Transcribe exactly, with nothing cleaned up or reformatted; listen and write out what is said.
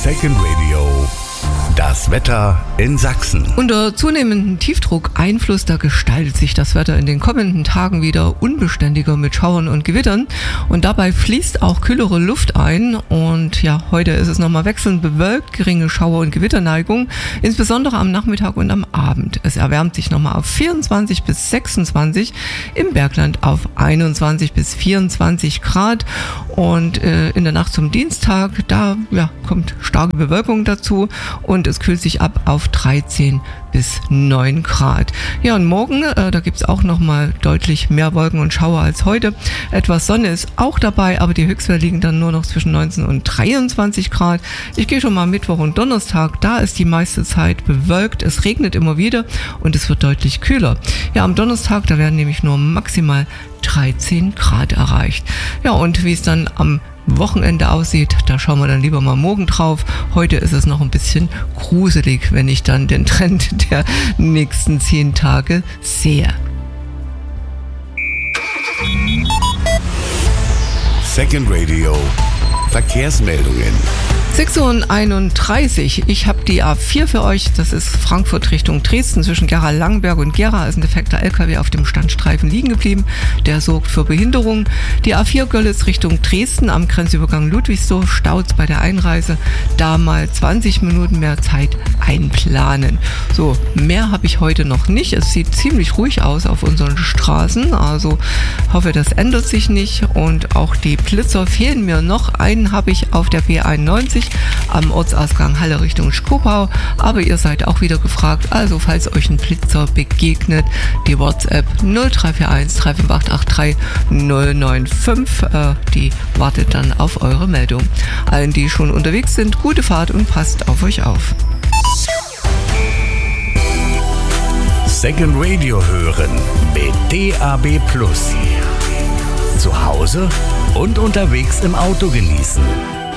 Second Radio. Das Wetter in Sachsen. Unter zunehmendem Tiefdruckeinfluss, da gestaltet sich das Wetter in den kommenden Tagen wieder unbeständiger mit Schauern und Gewittern. Und dabei fließt auch kühlere Luft ein. Und ja, heute ist es nochmal wechselnd bewölkt, geringe Schauer- und Gewitterneigung, insbesondere am Nachmittag und am Abend. Es erwärmt sich nochmal auf vierundzwanzig bis sechsundzwanzig, im Bergland auf einundzwanzig bis vierundzwanzig Grad. Und äh, in der Nacht zum Dienstag, da ja, kommt starke Bewölkung dazu. Und es kühlt sich ab auf dreizehn bis neun Grad. Ja, und morgen, äh, da gibt es auch nochmal deutlich mehr Wolken und Schauer als heute. Etwas Sonne ist auch dabei, aber die Höchstwerte liegen dann nur noch zwischen neunzehn und dreiundzwanzig Grad. Ich gehe schon mal Mittwoch und Donnerstag, da ist die meiste Zeit bewölkt. Es regnet immer wieder und es wird deutlich kühler. Ja, am Donnerstag, da werden nämlich nur maximal dreizehn Grad erreicht. Ja, und wie es dann am Wochenende aussieht, da schauen wir dann lieber mal morgen drauf. Heute ist es noch ein bisschen gruselig, wenn ich dann den Trend der nächsten zehn Tage sehe. Second Radio. Verkehrsmeldungen. sechs Uhr einunddreißig. Ich habe die A vier für euch. Das ist Frankfurt Richtung Dresden. Zwischen Gera-Langenberg und Gera ist ein defekter L K W auf dem Standstreifen liegen geblieben. Der sorgt für Behinderung. Die A vier Görlitz Richtung Dresden am Grenzübergang Ludwigsdorf. Staut bei der Einreise. Da mal zwanzig Minuten mehr Zeit einplanen. So, mehr habe ich heute noch nicht. Es sieht ziemlich ruhig aus auf unseren Straßen. Also hoffe, das ändert sich nicht. Und auch die Blitzer fehlen mir noch. Einen habe ich auf der B einundneunzig am Ortsausgang Halle Richtung Schkopau, aber ihr seid auch wieder gefragt, also falls euch ein Blitzer begegnet, die WhatsApp null drei vier eins drei fünf acht acht drei null neun fünf, äh, die wartet dann auf eure Meldung. Allen, die schon unterwegs sind, gute Fahrt und passt auf euch auf. Second Radio hören mit D A B Plus. Zu Hause und unterwegs im Auto genießen.